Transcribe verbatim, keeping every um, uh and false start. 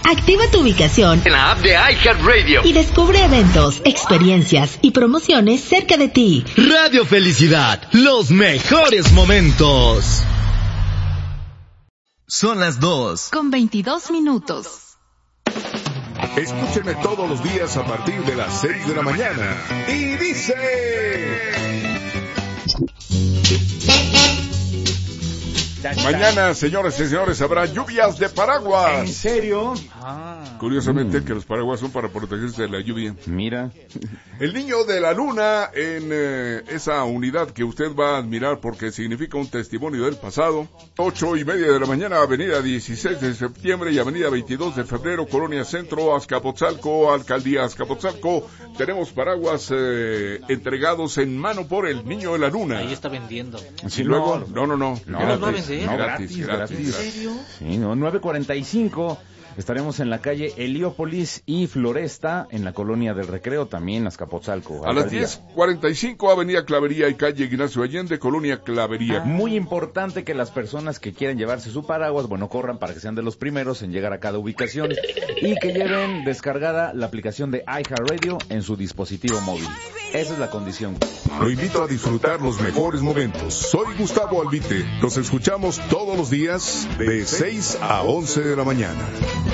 Activa tu ubicación en la app de iHeartRadio y descubre eventos, experiencias y promociones cerca de ti. Radio Felicidad, los mejores momentos. Son las dos con veintidós minutos. Escúchenme todos los días a partir de las seis de la mañana. Y dice... Mañana, señores y señores, habrá lluvias de paraguas. ¿En serio? Ah. Curiosamente, mm. que los paraguas son para protegerse de la lluvia. Mira. El niño de la luna en eh, esa unidad que usted va a admirar porque significa un testimonio del pasado. Ocho y media de la mañana, avenida dieciséis de septiembre y avenida veintidós de febrero, Colonia Centro, Azcapotzalco, Alcaldía Azcapotzalco. Tenemos paraguas eh, entregados en mano por el niño de la luna. Ahí está vendiendo. Sí, luego, no, no, no. No, gratis, no, gratis, gratis, gratis, gratis. ¿En serio? Sí, no, nueve cuarenta y cinco. Estaremos en la calle Heliópolis y Floresta, en la Colonia del Recreo, también Azcapotzalco. A las diez cuarenta y cinco, avenida Clavería y calle Ignacio Allende, Colonia Clavería. Ah. Muy importante que las personas que quieran llevarse su paraguas, bueno, corran para que sean de los primeros en llegar a cada ubicación y que lleven descargada la aplicación de iHeartRadio en su dispositivo móvil. Esa es la condición. Lo invito a disfrutar los mejores momentos. Soy Gustavo Albite. Nos escuchamos todos los días de seis a once de la mañana.